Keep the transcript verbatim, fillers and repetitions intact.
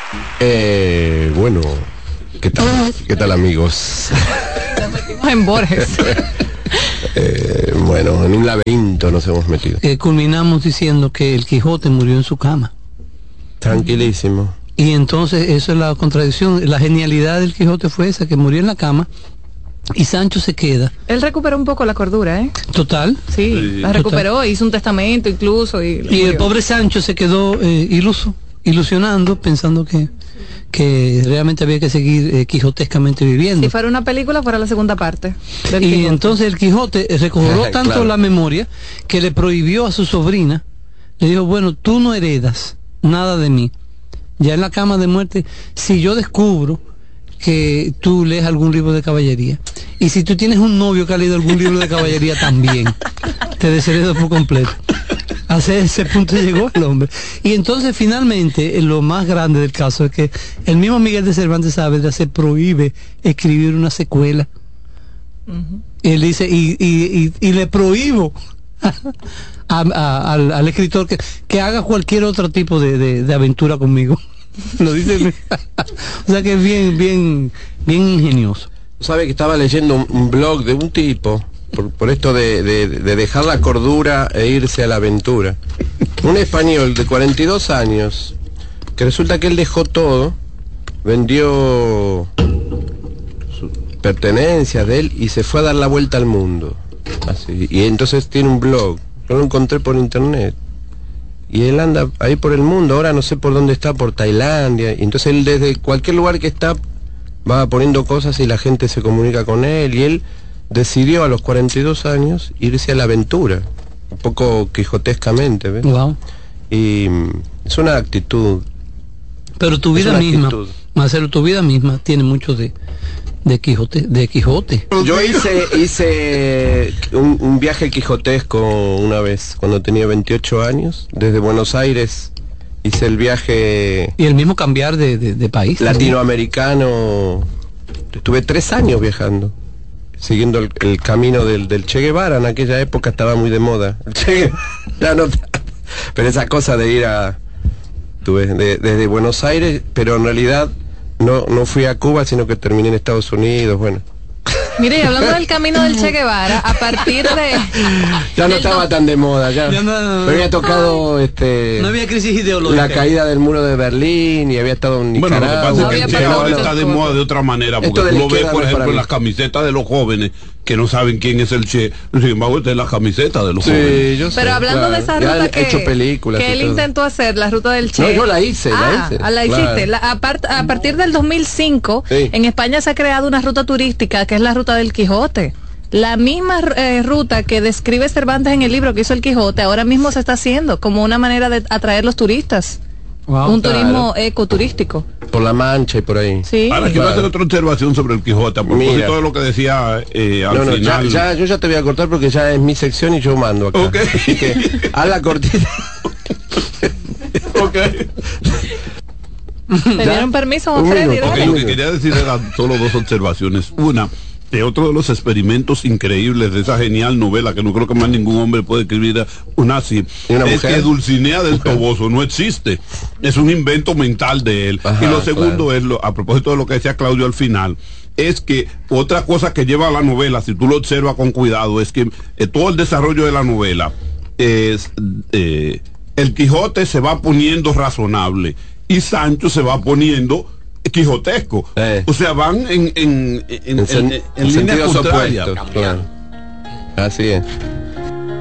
Eh, bueno, ¿qué tal? ¿Qué tal, amigos? En Borges. eh, bueno, en un laberinto nos hemos metido. Eh, culminamos diciendo que el Quijote murió en su cama. Tranquilísimo. Y entonces eso es la contradicción. La genialidad del Quijote fue esa, que murió en la cama y Sancho se queda. Él recuperó un poco la cordura, ¿eh? Total. Sí, sí. La recuperó, total. Hizo un testamento incluso. Y, y el pobre Sancho se quedó eh, iluso, ilusionando, pensando que, que realmente había que seguir eh, quijotescamente viviendo. Si fuera una película, fuera la segunda parte del Y Quijote. entonces el Quijote recobró tanto claro. la memoria que le prohibió a su sobrina, le dijo, bueno, tú no heredas nada de mí. Ya en la cama de muerte, si yo descubro que tú lees algún libro de caballería, y si tú tienes un novio que ha leído algún libro de caballería también, te desheredo por completo. Hasta ese punto llegó el hombre. Y entonces finalmente, lo más grande del caso es que el mismo Miguel de Cervantes Saavedra se prohíbe escribir una secuela. Uh-huh. Él dice, y, y, y, y le prohíbo a, a, al, al escritor que, que haga cualquier otro tipo de, de, de aventura conmigo. Lo dice. O sea que es bien, bien, bien ingenioso. Sabe que estaba leyendo un, un blog de un tipo por, por esto de, de, de dejar la cordura e irse a la aventura. Un español de cuarenta y dos años, que resulta que él dejó todo, vendió sus pertenencias de él y se fue a dar la vuelta al mundo. Así, y entonces tiene un blog. Yo lo encontré por internet. Y él anda ahí por el mundo, ahora no sé por dónde está, por Tailandia. Y entonces él desde cualquier lugar que está va poniendo cosas y la gente se comunica con él. Y él decidió a los cuarenta y dos años irse a la aventura, un poco quijotescamente, ¿ves? Wow. Y es una actitud. Pero tu vida misma, Marcelo, tu vida misma tiene mucho de... de Quijote, de Quijote. Yo hice hice un, un viaje quijotesco una vez cuando tenía veintiocho años, desde Buenos Aires hice el viaje. Y el mismo cambiar de, de, de país. Latinoamericano. Estuve tres años viajando, siguiendo el, el camino del, del Che Guevara. En aquella época estaba muy de moda. El Che Guevara, no, pero esa cosa de ir a, tuve de, desde Buenos Aires, pero en realidad No, no fui a Cuba, sino que terminé en Estados Unidos, bueno. Mire, y hablando del camino del Che Guevara, a partir de... Ya no estaba no... tan de moda, ya. ya no, no, no. había tocado, Ay. este... No había crisis ideológica. La caída del muro de Berlín, y había estado en Nicaragua. Bueno, lo que pasa es que el Che Guevara está de moda de otra manera, porque tú lo ves, por ejemplo, en las camisetas de los jóvenes, que no saben quién es el Che. Sin embargo, esta es la camiseta de los sí, jóvenes. Yo sé, Pero hablando claro. de esa ruta ya que, hecho películas que él todo. intentó hacer, la ruta del Che. No, yo la hice, ah, la hice. la hiciste. Claro. La, a, part, a partir del dos mil cinco, sí. en España se ha creado una ruta turística, que es la ruta del Quijote. La misma eh, ruta que describe Cervantes en el libro que hizo el Quijote, ahora mismo se está haciendo como una manera de atraer los turistas. Wow, un claro. turismo ecoturístico. Por la Mancha y por ahí. Sí. Ahora quiero claro. hacer otra observación sobre el Quijote, a propósito de lo que decía eh, al no, no, final. Ya, ya, yo ya te voy a cortar porque ya es mi sección y yo mando acá. Okay. Así que a la cortita. Ok. ¿Te dieron permiso, Juan Freddy? Okay, lo que quería decir eran solo dos observaciones. Una, de otro de los experimentos increíbles de esa genial novela, que no creo que más ningún hombre puede escribir una así, una es mujer? que Dulcinea del mujer. Toboso no existe, es un invento mental de él. Ajá, y lo segundo claro. es, lo, a propósito de lo que decía Claudio al final, es que otra cosa que lleva a la novela, si tú lo observas con cuidado, es que eh, todo el desarrollo de la novela es eh, el Quijote se va poniendo razonable y Sancho se va poniendo quijotesco, eh. o sea, van en en, en, en, en, en, en líneas contrarias. Claro. Así es.